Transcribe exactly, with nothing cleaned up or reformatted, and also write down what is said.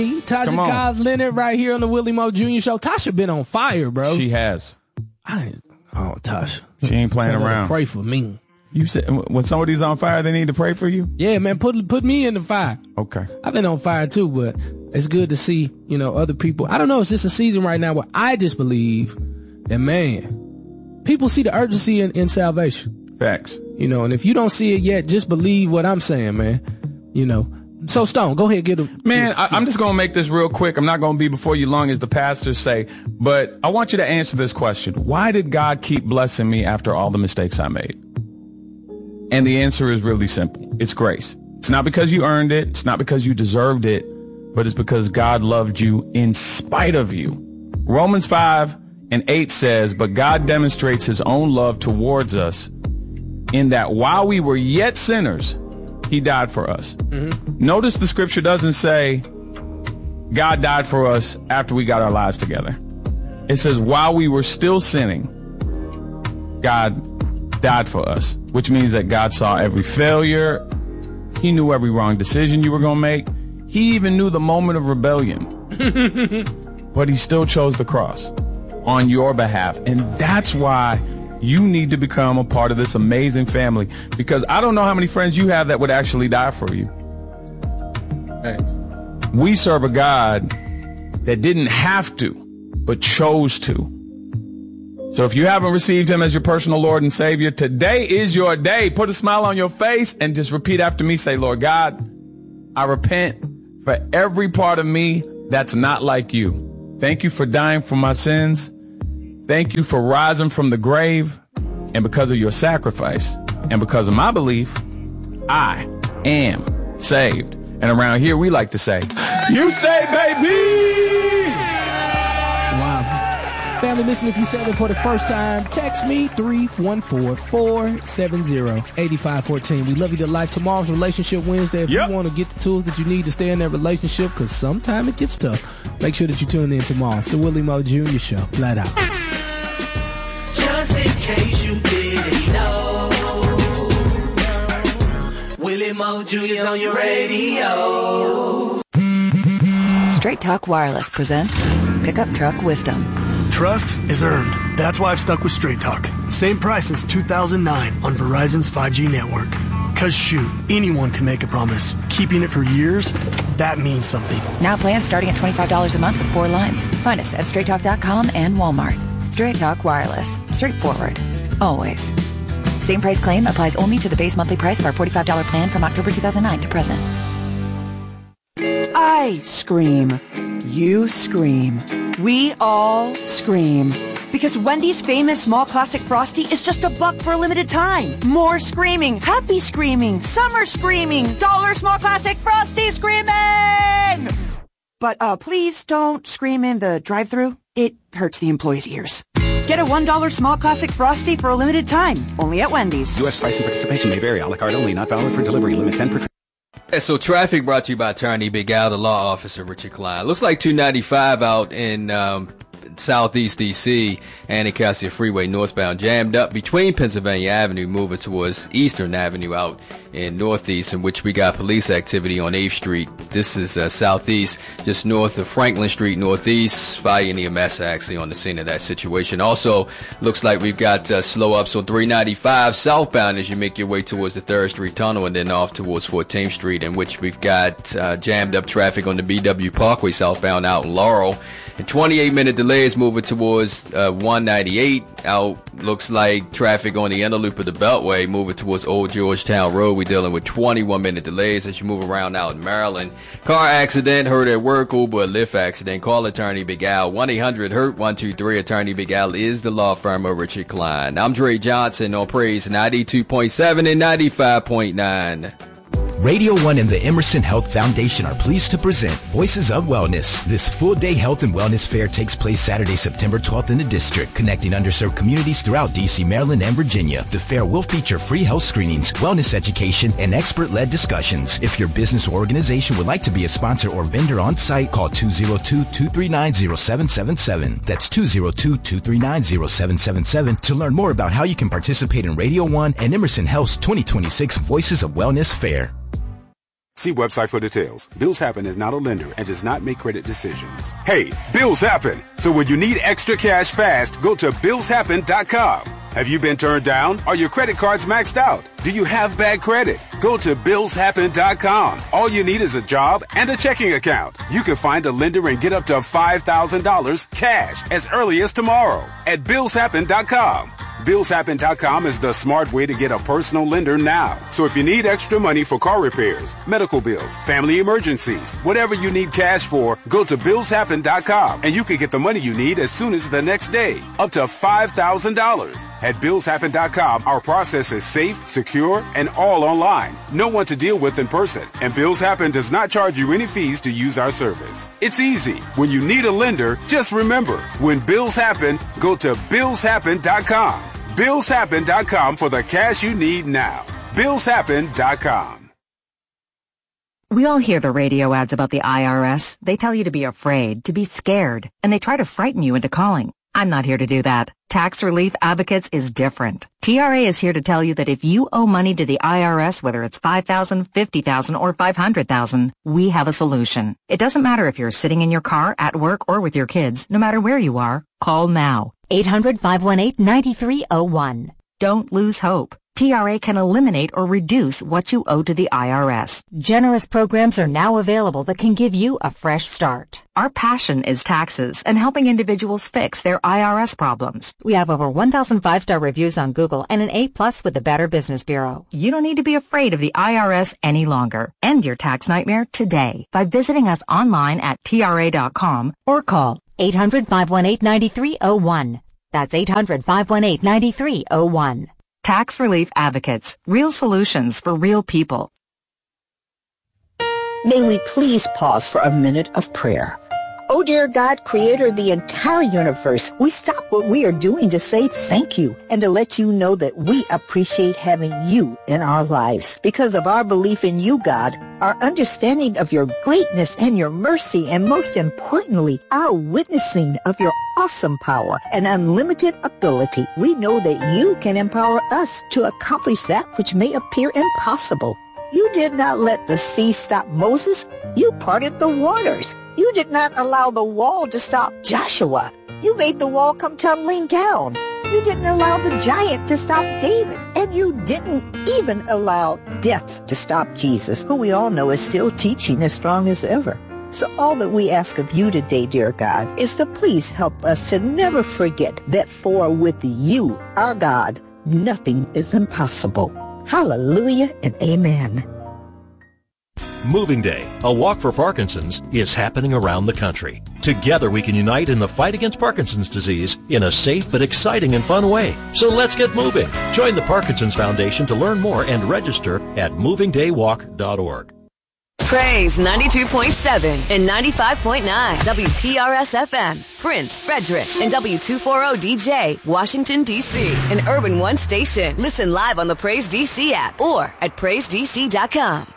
Tasha Cobbs Leonard right here on the Willie Moe Junior Show. Tasha been on fire, bro. She has. I ain't, oh, Tasha. She ain't playing Tell her to around. Pray for me. You said when somebody's on fire, they need to pray for you? Yeah, man, put put me in the fire. Okay. I've been on fire too, but it's good to see, you know, other people. I don't know, it's just a season right now where I just believe that, man, people see the urgency in, in salvation. Facts. You know, and if you don't see it yet, just believe what I'm saying, man. You know. So, Stone, go ahead, get a... Man, I, I'm just going to make this real quick. I'm not going to be before you long, as the pastors say. But I want you to answer this question. Why did God keep blessing me after all the mistakes I made? And the answer is really simple. It's grace. It's not because you earned it. It's not because you deserved it. But it's because God loved you in spite of you. Romans five and eight says, but God demonstrates his own love towards us in that while we were yet sinners, he died for us. Mm-hmm. Notice the scripture doesn't say God died for us after we got our lives together. It says while we were still sinning, God died for us, which means that God saw every failure. He knew every wrong decision you were going to make. He even knew the moment of rebellion. But he still chose the cross on your behalf. And that's why you need to become a part of this amazing family, because I don't know how many friends you have that would actually die for you. Thanks. We serve a God that didn't have to, but chose to. So if you haven't received him as your personal Lord and Savior, today is your day. Put a smile on your face and just repeat after me. Say, Lord God, I repent for every part of me that's not like you. Thank you for dying for my sins. Thank you for rising from the grave, and because of your sacrifice and because of my belief, I am saved. And around here, we like to say, you say, baby! Wow. Family, listen, if you said it for the first time, text me three one four, four seven zero, eight five one four. We love you to life. Tomorrow's Relationship Wednesday. If yep. you want to get the tools that you need to stay in that relationship, because sometimes it gets tough, make sure that you tune in tomorrow. It's the Willie Moe Junior Show. Flat out. Just in case you didn't know, Willie Moe Junior's on your radio. Straight Talk Wireless presents Pickup Truck Wisdom. Trust is earned. That's why I've stuck with Straight Talk. Same price since two thousand nine on Verizon's five G network. Cause shoot, anyone can make a promise. Keeping it for years, that means something. Now plans starting at twenty-five dollars a month with four lines. Find us at straight talk dot com and Walmart. Straight Talk Wireless. Straightforward. Always. Same price claim applies only to the base monthly price of our forty-five dollars plan from October two thousand nine to present. I scream. You scream. We all scream. Because Wendy's famous small classic Frosty is just a buck for a limited time. More screaming, happy screaming, summer screaming, dollar small classic Frosty screaming! But uh, please don't scream in the drive-thru. It hurts the employees' ears. Get a one dollar small classic Frosty for a limited time. Only at Wendy's. U S price and participation may vary. A la carte only. Not valid for delivery. Limit ten per trip. So traffic brought to you by Attorney Big Al, the law officer Richard Klein. Looks like two ninety-five out in um, Southeast D C and Anacostia Freeway northbound, jammed up between Pennsylvania Avenue, moving towards Eastern Avenue out in Northeast, in which we got police activity on eighth Street. This is uh, Southeast, just north of Franklin Street, Northeast. Fire and E M S actually on the scene of that situation. Also, looks like we've got uh, slow ups on three ninety-five southbound as you make your way towards the third Street Tunnel and then off towards fourteenth Street, in which we've got uh, jammed up traffic on the B W Parkway southbound out in Laurel. And twenty-eight minute delays moving towards uh, one ninety-eight. Out looks like traffic on the inner loop of the Beltway moving towards Old Georgetown Road. We're dealing with twenty-one minute delays as you move around out in Maryland. Car accident, hurt at work, Uber, Lyft accident. Call Attorney Big Al, one eight hundred hurt one two three. Attorney Big Al is the law firm of Richard Klein. I'm Dre Johnson on Praise ninety-two point seven and ninety-five point nine. Radio One and the Emerson Health Foundation are pleased to present Voices of Wellness. This full-day health and wellness fair takes place Saturday, September twelfth in the district, connecting underserved communities throughout D C, Maryland, and Virginia. The fair will feature free health screenings, wellness education, and expert-led discussions. If your business or organization would like to be a sponsor or vendor on site, call two oh two, two three nine, oh seven seven seven. That's two oh two, two three nine, oh seven seven seven to learn more about how you can participate in Radio One and Emerson Health's twenty twenty-six Voices of Wellness Fair. See website for details. Bills Happen is not a lender and does not make credit decisions. Hey, bills happen. So when you need extra cash fast, go to bills happen dot com. Have you been turned down? Are your credit cards maxed out? Do you have bad credit? Go to bills happen dot com. All you need is a job and a checking account. You can find a lender and get up to five thousand dollars cash as early as tomorrow at bills happen dot com. bills happen dot com is the smart way to get a personal lender now. So if you need extra money for car repairs, medical bills, family emergencies, whatever you need cash for, go to bills happen dot com and you can get the money you need as soon as the next day, up to five thousand dollars. At bills happen dot com, our process is safe, secure, and all online. No one to deal with in person. And Bills Happen does not charge you any fees to use our service. It's easy. When you need a lender, just remember, when bills happen, go to bills happen dot com. bills happen dot com for the cash you need now. bills happen dot com. We all hear the radio ads about the I R S. They tell you to be afraid, to be scared, and they try to frighten you into calling. I'm not here to do that. Tax Relief Advocates is different. T R A is here to tell you that if you owe money to the I R S, whether it's five thousand dollars, fifty thousand dollars, or five hundred thousand dollars, we have a solution. It doesn't matter if you're sitting in your car, at work, or with your kids. No matter where you are, call now. eight hundred, five one eight, nine three zero one. Don't lose hope. T R A can eliminate or reduce what you owe to the I R S. Generous programs are now available that can give you a fresh start. Our passion is taxes and helping individuals fix their I R S problems. We have over one thousand five-star reviews on Google and an A plus with the Better Business Bureau. You don't need to be afraid of the I R S any longer. End your tax nightmare today by visiting us online at T R A dot com or call eight hundred, five one eight, nine three zero one. That's eight hundred, five one eight, nine three zero one. Tax Relief Advocates. Real solutions for real people. May we please pause for a minute of prayer. Oh, dear God, creator of the entire universe, we stop what we are doing to say thank you and to let you know that we appreciate having you in our lives. Because of our belief in you, God, our understanding of your greatness and your mercy, and most importantly, our witnessing of your awesome power and unlimited ability, we know that you can empower us to accomplish that which may appear impossible. You did not let the sea stop Moses. You parted the waters. You did not allow the wall to stop Joshua. You made the wall come tumbling down. You didn't allow the giant to stop David. And you didn't even allow death to stop Jesus, who we all know is still teaching as strong as ever. So all that we ask of you today, dear God, is to please help us to never forget that for with you, our God, nothing is impossible. Hallelujah and amen. Moving Day, a walk for Parkinson's, is happening around the country. Together we can unite in the fight against Parkinson's disease in a safe but exciting and fun way. So let's get moving. Join the Parkinson's Foundation to learn more and register at moving day walk dot org. Praise ninety-two point seven and ninety-five point nine W P R S F M, Prince, Frederick, and W two forty D J, Washington, D C, an Urban One station. Listen live on the Praise D C app or at praise d c dot com.